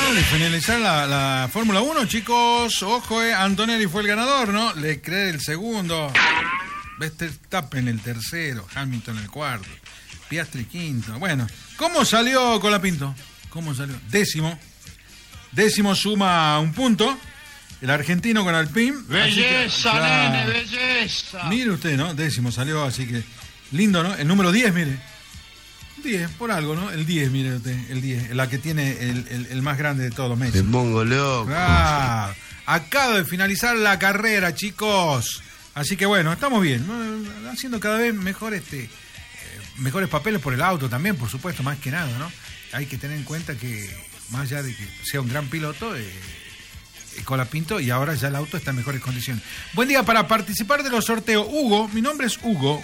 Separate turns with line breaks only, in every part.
de finalizar la Fórmula 1, chicos. Ojo, Antonelli fue el ganador, ¿no? Leclerc el segundo. Verstappen el tercero. Hamilton el cuarto. Piastri quinto. Bueno, ¿cómo salió Colapinto? ¿Cómo salió? Décimo suma un punto. El argentino con Alpine.
Belleza, claro, nene, belleza.
Mire usted, ¿no? Décimo salió, así que lindo, ¿no? El número 10, mire. 10, por algo, ¿no? El 10, mire usted, el 10. La que tiene el más grande de todos los meses.
Me pongo loco.
Claro. Acaba de finalizar la carrera, chicos. Así que bueno, estamos bien, ¿no? Haciendo cada vez mejores papeles por el auto también, por supuesto, más que nada, ¿no? Hay que tener en cuenta que, más allá de que sea un gran piloto, Colapinto, y ahora ya el auto está en mejores condiciones. Buen día para participar de los sorteos. Hugo, mi nombre es Hugo.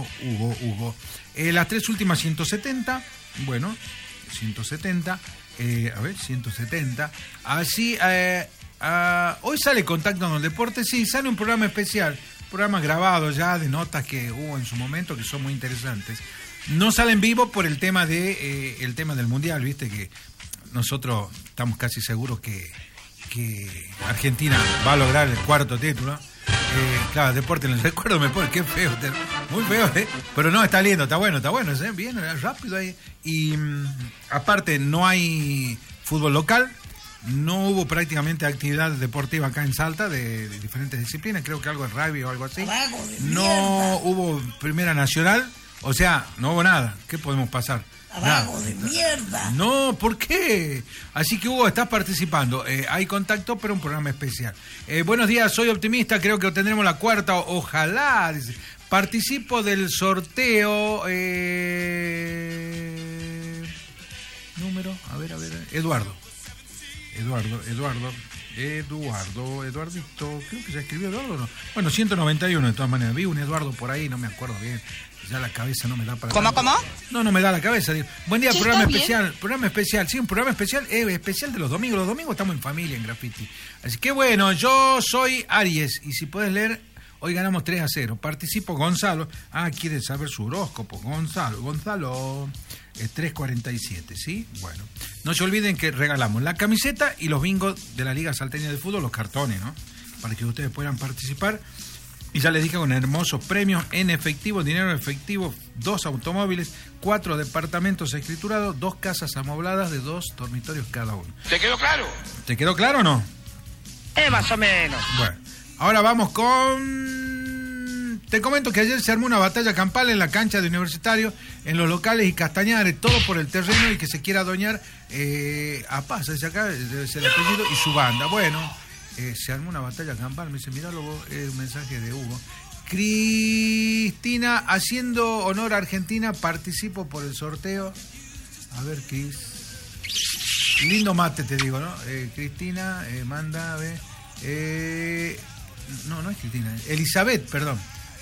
Las tres últimas 170. Bueno, 170. 170. Así, hoy sale Contacto con el Deporte. Sí, sale un programa especial. Programa grabado ya de notas que hubo en su momento, que son muy interesantes. No sale en vivo por el tema del Mundial, viste, que nosotros estamos casi seguros que Argentina va a lograr el cuarto título. Claro, deporte en el recuerdo me pone, qué feo, muy feo, pero no, está lindo, está bueno, bien, rápido ahí. Y aparte no hay fútbol local, no hubo prácticamente actividad deportiva acá en Salta de diferentes disciplinas, creo que algo de rugby o algo así. No hubo primera nacional, o sea, no hubo nada. ¿Qué podemos pasar?
¡Abajo de mierda!
No, ¿por qué? Así que Hugo, estás participando. Hay contacto, pero un programa especial. Buenos días, soy optimista, creo que obtendremos la cuarta, ojalá. Dice. Participo del sorteo. Número, a ver. Eduardito, creo que ya escribió Eduardo, ¿no? Bueno, 191 de todas maneras. Vi un Eduardo por ahí, no me acuerdo bien. Ya la cabeza no me da para...
¿Cómo?
No me da la cabeza. Digo. Buen día,
Sí,
programa especial. Sí, un programa especial de los domingos. Los domingos estamos en familia en Graffiti. Así que bueno, yo soy Aries. Y si puedes leer, hoy ganamos 3-0. Participo Gonzalo. Quiere saber su horóscopo. Gonzalo, 347, ¿sí? Bueno, no se olviden que regalamos la camiseta y los bingos de la Liga Salteña de Fútbol, los cartones, ¿no? Para que ustedes puedan participar. Y ya les dije, con hermosos premios en efectivo, dinero efectivo, 2 automóviles, 4 departamentos escriturados, 2 casas amobladas de 2 dormitorios cada uno.
¿Te quedó claro?
¿Te quedó claro o no?
Más o menos.
Bueno, ahora vamos con... Te comento que ayer se armó una batalla campal en la cancha de Universitario, en los locales y Castañares, todo por el terreno y que se quiera adueñar a Paz, ese acá debe ser el apellido, y su banda. Bueno... se armó una batalla campal, me dice, mirá luego el mensaje de Hugo. Cristina, haciendo honor a Argentina, participo por el sorteo. A ver, Cris. Lindo mate, te digo, ¿no? Cristina, manda, a ver. No es Cristina. Elizabeth, perdón.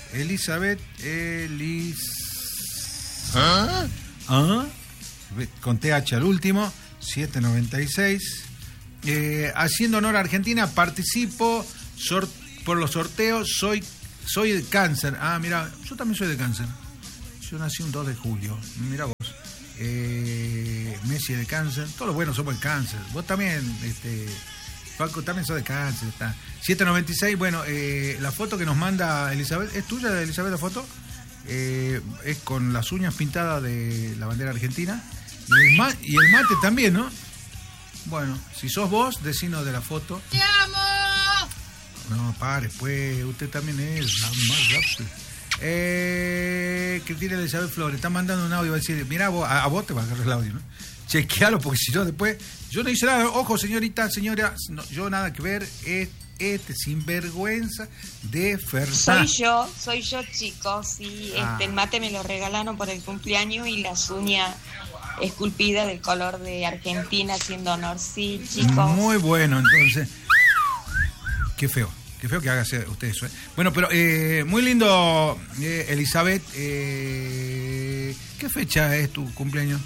Con TH al último, 796. Haciendo honor a Argentina, participo por los sorteos. Soy de Cáncer. Mira, yo también soy de Cáncer. Yo nací un 2 de julio. Mira vos. Messi de Cáncer. Todos los buenos somos de Cáncer. Vos también, Paco, también sos de Cáncer. Está. 796. Bueno, la foto que nos manda Elizabeth, ¿es tuya, Elizabeth, la foto? Es con las uñas pintadas de la bandera argentina. Y el mate también, ¿no? Bueno, si sos vos, decinos de la foto.
¡Te amo!
No, pare, pues, usted también es más rápido. Cristina Elizabeth Flores, está mandando un audio, va a decir, mira, a vos te va a agarrar el audio, ¿no? Chequealo, porque si no después, yo no hice nada, ojo, señorita, señora, no, yo nada que ver, sinvergüenza de Fernández.
Soy yo, chicos, sí, el mate me lo regalaron por el cumpleaños y las uñas esculpida del color de Argentina, haciendo honor, sí, chicos.
Muy bueno, entonces. Qué feo que haga usted eso. Bueno, pero muy lindo, Elizabeth. ¿Qué fecha es tu cumpleaños?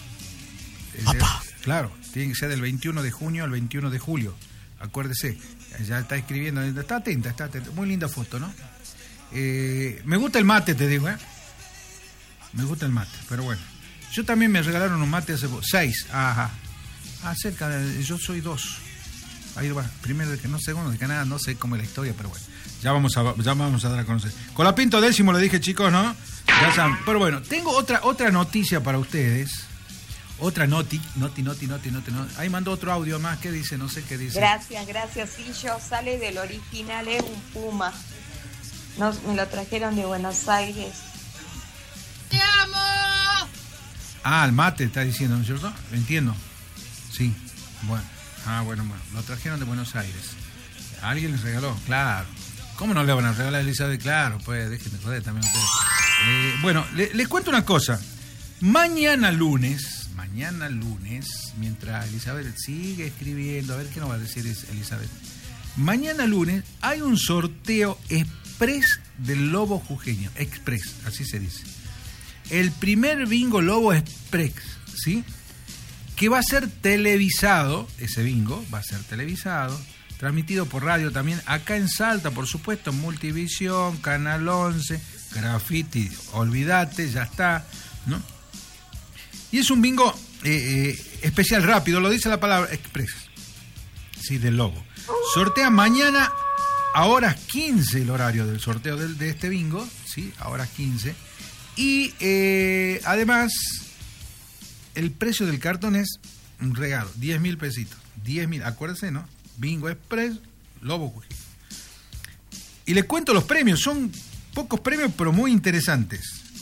Claro, tiene que ser del 21 de junio al 21 de julio. Acuérdese, ya está escribiendo, está atenta. Muy linda foto, ¿no? Me gusta el mate, te digo, Me gusta el mate, pero bueno. Yo también me regalaron un mate hace 6, Cerca de... Yo soy 2. Ahí va, primero de que no, segundo de Canadá, no sé cómo es la historia, pero bueno. Ya vamos a dar a conocer. Colapinto décimo le dije, chicos, ¿no? Ya saben. Pero bueno, tengo otra noticia para ustedes. Otra noti. Ahí mandó otro audio más. ¿Qué dice? No sé qué dice.
Gracias. Sí, yo sale del original, es un puma. No, me lo trajeron de Buenos Aires.
¡Te amo!
El mate está diciendo, ¿no es cierto? Lo entiendo. Sí, bueno. Bueno. Lo trajeron de Buenos Aires. Alguien les regaló, claro. ¿Cómo no le van a regalar a Elizabeth? Claro, pues déjenme joder también ustedes. Bueno, les cuento una cosa. Mañana lunes, mientras Elizabeth sigue escribiendo, a ver qué nos va a decir Elizabeth. Mañana lunes hay un sorteo express del Lobo Jujeño. Express, así se dice. El primer bingo Lobo Express, ¿sí? Que va a ser televisado, ese bingo va a ser televisado, transmitido por radio también, acá en Salta, por supuesto, Multivisión, Canal 11, Graffiti, olvídate, ya está, ¿no? Y es un bingo especial rápido, lo dice la palabra express, sí, del Lobo. Sortea mañana a horas 15 el horario del sorteo de este bingo, sí, a horas 15. Y además, el precio del cartón es un regalo, 10.000 pesitos. 10.000, acuérdense, ¿no? Bingo Express, Lobo Jujeño. Y les cuento los premios, son pocos premios, pero muy interesantes.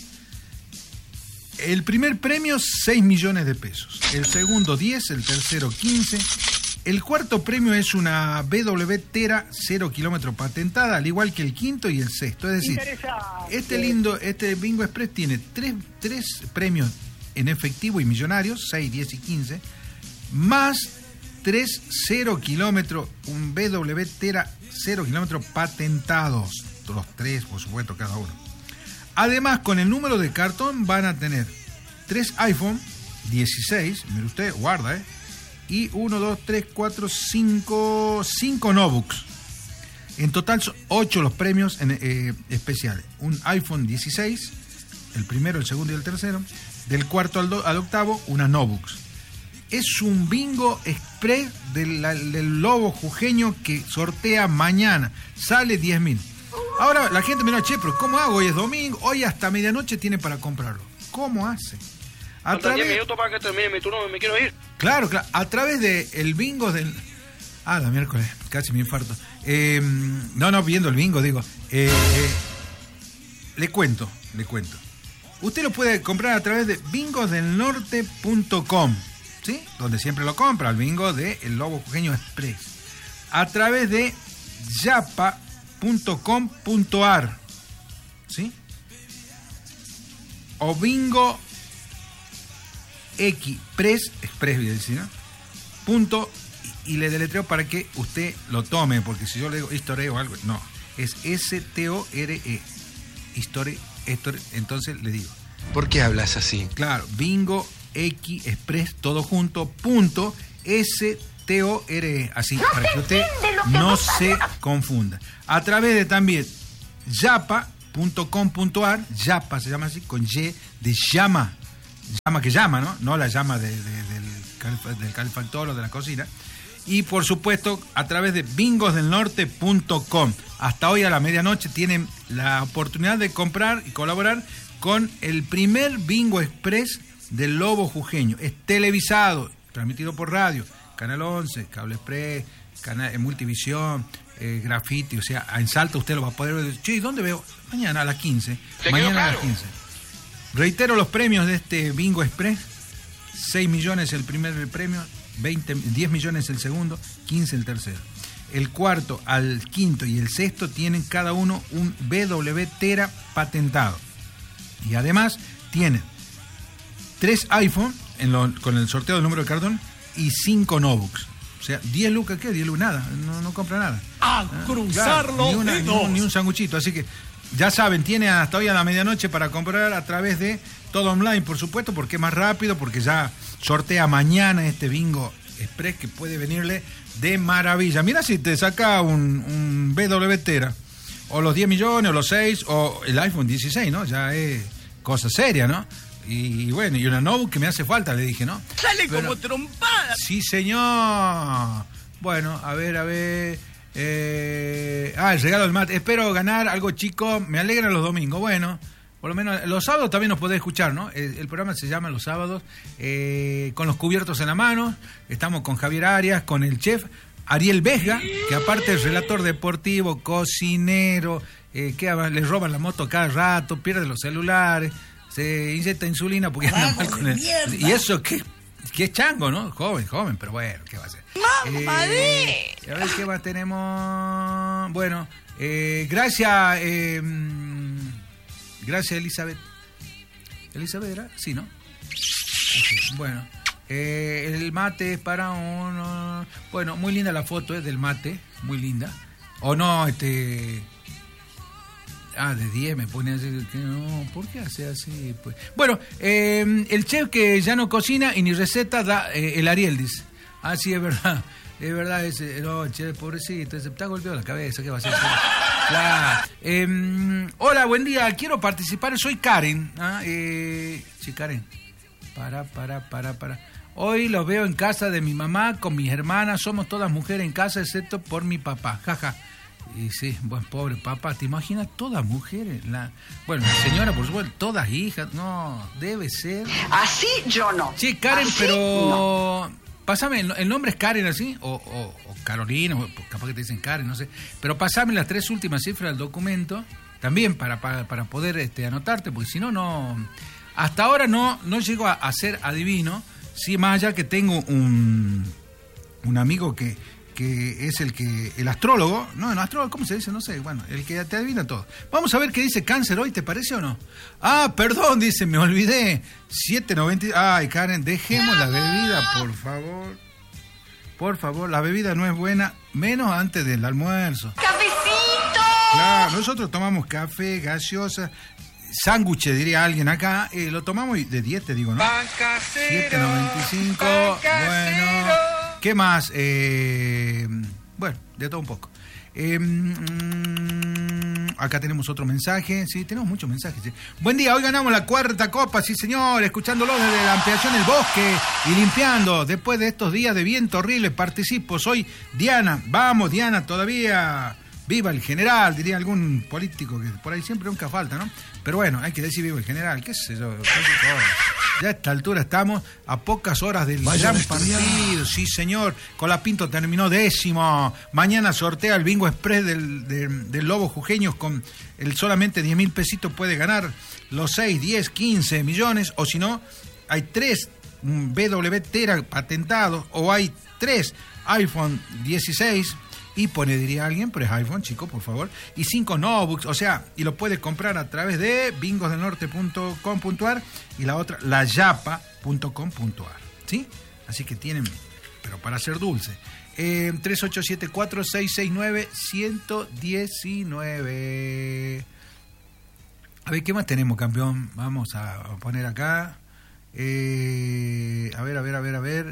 El primer premio, 6 millones de pesos. El segundo, 10. El tercero, 15. El cuarto premio es una BW Tera 0 kilómetro patentada, al igual que el quinto y el sexto. Es decir, este Bingo Express tiene tres premios en efectivo y millonarios, 6, 10 y 15, más 3 0 kilómetros, un BW Tera 0 kilómetros patentados, los 3, por supuesto, cada uno. Además, con el número de cartón van a tener 3 iPhone 16, mire usted, guarda, y 1, 2, 3, 4, 5 notebooks. En total son 8 los premios especiales. Un iPhone 16, el primero, el segundo y el tercero. Del cuarto al octavo, una notebooks. Es un bingo express del Lobo Jujeño que sortea mañana. Sale 10.000. Ahora la gente me dice, che, pero ¿cómo hago? Hoy es domingo, hoy hasta medianoche tiene para comprarlo. ¿Cómo hace?
Faltan 10 minutos para que termine mi turno, me quiero ir.
Claro, a través de el bingo del... la miércoles, casi me infarto. No, viendo el bingo, digo. Le cuento. Usted lo puede comprar a través de bingosdelnorte.com, ¿sí? Donde siempre lo compra, el bingo de El Lobo Jujeño Express. A través de yapa.com.ar, ¿sí? O bingo Express, ¿no? Punto, y le deletreo para que usted lo tome, porque si yo le digo History o algo, no, es STORE, History, entonces le digo.
¿Por qué hablas así?
Claro, bingo X Express, todo junto, punto, STORE, así, para que usted no se confunda. A través de también yapa.com.ar, yapa se llama así, con Y de llama que llama, ¿no? No la llama del calefactor o de la cocina. Y por supuesto, a través de bingosdelnorte.com. Hasta hoy a la medianoche tienen la oportunidad de comprar y colaborar con el primer Bingo Express del Lobo Jujeño. Es televisado, transmitido por radio, Canal 11, Cable Express, Multivisión, Graffiti, o sea, en Salta usted lo va a poder ver. Che, ¿dónde veo? Mañana a las 15. Mañana a las 15. Reitero los premios de este Bingo Express. 6 millones el primer premio, 10 millones el segundo, 15 el tercero. El cuarto al quinto y el sexto tienen cada uno un BW Tera patentado. Y además tienen 3 iPhone con el sorteo del número de cartón y 5 notebooks. O sea, 10 lucas, ¿qué? 10 lucas, nada, no compra nada.
A cruzarlo,
claro, ni un sanguchito. Así que ya saben, tiene hasta hoy a la medianoche para comprar a través de todo online, por supuesto, porque es más rápido, porque ya sortea mañana este Bingo Express que puede venirle de maravilla. Mira si te saca un BW Tera, o los 10 millones, o los 6, o el iPhone 16, ¿no? Ya es cosa seria, ¿no? Y bueno, y una notebook que me hace falta, le dije, ¿no?
Sale como trompada.
Sí, señor. Bueno, a ver. El regalo del mate. Espero ganar algo chico. Me alegra los domingos. Bueno, por lo menos los sábados también nos podés escuchar, ¿no? El programa se llama Los Sábados, con los cubiertos en la mano. Estamos con Javier Arias, con el chef Ariel Vesga, que aparte es relator deportivo, cocinero, le roban la moto cada rato, pierde los celulares, se inyecta insulina porque anda mal con él. Y eso que es chango, ¿no? Joven, pero bueno, ¿qué va a hacer? A ver qué más tenemos. Bueno, gracias Elizabeth. ¿Elizabeth era? Sí, ¿no? Okay, bueno, el mate es para uno. Bueno, muy linda la foto del mate, muy linda. O no, de 10 me pone así, que no, ¿por qué hace así? Pues bueno, el chef que ya no cocina y ni receta da el Ariel, dice. Ah, sí, es verdad, ese, no, chef, pobrecito, se está golpeado la cabeza, ¿qué va a hacer? Claro. Hola, buen día, quiero participar, soy Karen. Sí, Karen, para. Hoy los veo en casa de mi mamá con mis hermanas, somos todas mujeres en casa excepto por mi papá, jaja. Y sí, buen pobre papá, ¿te imaginas? Todas mujeres. Bueno, la señora, por supuesto, todas hijas. No, debe ser.
Así yo no.
Sí, Karen,
así
pero... No. Pásame, ¿el nombre es Karen así? O Carolina, o capaz que te dicen Karen, no sé. Pero pasame las 3 últimas cifras del documento, también para poder anotarte, porque si no... Hasta ahora no llego a ser adivino, sí, más allá que tengo un amigo que es el astrólogo, no, el astrólogo, ¿cómo se dice? No sé, bueno, el que te adivina todo. Vamos a ver qué dice Cáncer hoy, ¿te parece o no? Ah, perdón, dice, me olvidé. 7.90. Ay, Karen, dejemos la bebida, por favor. Por favor, la bebida no es buena, menos antes del almuerzo.
¡Cafecito!
Claro, nosotros tomamos café, gaseosa, sándwich, diría alguien acá, lo tomamos de 10, te digo, ¿no? 7.95, bueno... ¿Qué más? Bueno, de todo un poco. Acá tenemos otro mensaje. Sí, tenemos muchos mensajes. ¿Sí? Buen día, hoy ganamos la 4ª copa, sí señor, escuchándolo desde la ampliación del bosque y limpiando. Después de estos días de viento horrible, participo. Soy Diana. Vamos, Diana, todavía. Viva el general, diría algún político que por ahí siempre nunca falta, ¿no? Pero bueno, hay que decir viva el general, qué sé yo. Ya a esta altura estamos a pocas horas del gran partido, sí señor. Colapinto terminó 10º. Mañana sortea el bingo express del Lobo Jujeños con el solamente 10.000 pesitos puede ganar los 6, 10, 15 millones. O si no, hay 3 BW Tera patentados o hay 3 iPhone 16 y diría alguien, pero es iPhone, chico, por favor, y 5 notebooks, o sea, y lo puedes comprar a través de bingosdelnorte.com.ar y la otra, layapa.com.ar, ¿sí? Así que tienen, pero para ser dulce. 3874-669-119. A ver, ¿qué más tenemos, campeón? Vamos a poner acá. A ver.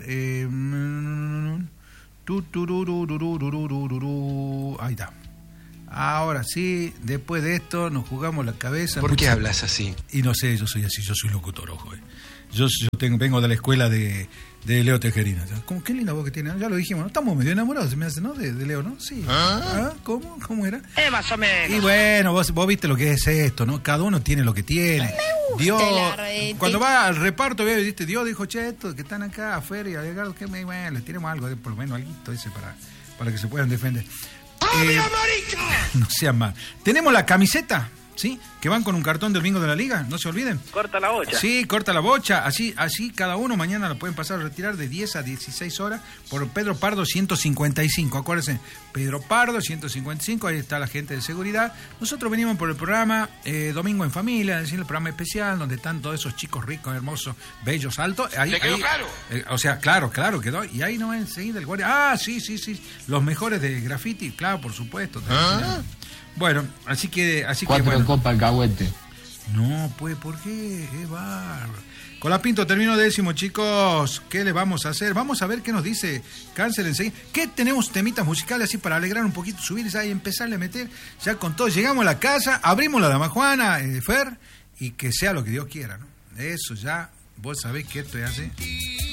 Ahí está. Ahora sí, después de esto nos jugamos la cabeza.
¿Por qué hablas así?
Y no sé, yo soy así, yo soy locutor, ojo. Yo vengo de la escuela de Leo Tejerina. Qué linda voz que tiene, ¿no? Ya lo dijimos, ¿no? Estamos medio enamorados, se me hace, ¿no? De Leo, ¿no? Sí. ¿Cómo era?
Más o menos.
Y bueno, vos viste lo que es esto, ¿no? Cada uno tiene lo que tiene. Dios, cuando va al reparto, ¿viste? Dios dijo, che, estos que están acá afuera y alegados, que bueno, les tiremos algo, por lo menos alguito ese para que se puedan defender. No sean mal. Tenemos la camiseta, ¿sí? Que van con un cartón del bingo de la liga, no se olviden.
Corta la bocha.
Sí, corta la bocha, así cada uno mañana lo pueden pasar a retirar de 10 a 16 horas por Pedro Pardo 155, acuérdense, Pedro Pardo 155, ahí está la gente de seguridad. Nosotros venimos por el programa Domingo en Familia, es decir, el programa especial donde están todos esos chicos ricos, hermosos, bellos, altos.
¿Le quedó claro?
O sea, claro quedó, y ahí no va enseguida el guardia, sí, los mejores de graffiti, claro, por supuesto. Bueno, así que
4
bueno.
copas alcahuete.
No, pues, ¿por qué? Es bárbaro. Colapinto terminó 10º, chicos. ¿Qué le vamos a hacer? Vamos a ver qué nos dice Cáncer enseguida. ¿Qué tenemos temitas musicales así para alegrar un poquito, subirles ahí y empezarle a meter? Ya con todo, llegamos a la casa, abrimos la dama Juana, Fer, y que sea lo que Dios quiera, ¿no? Eso ya, vos sabés que esto es así.